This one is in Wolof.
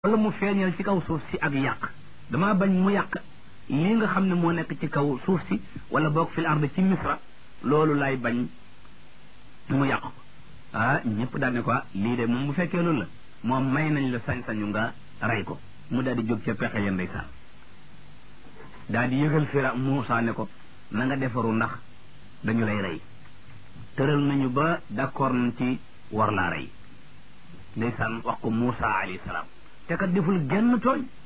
wala mu feeñal ci kaw suuf si ak yàq dama bañ mu yàq lii nga xam ne moo nekk ci kaw suuf si wala boog fil ard ci misra loolu lay bañ mu yàq ko ñëpp daal ne ko lii de moom bu fekkee loolu la moom may nañ la sañ-sañu nga rey ko mu daal di jóg ca pexe ya ndeysaan daal di yëgal fira Muusaa ne ko na nga defaru ndax dañu lay rey tëral nañu ba d'accord nañ ci war laa rey ndeysaan wax ko Muusaa alayhi salaam te kat deful genn tooñ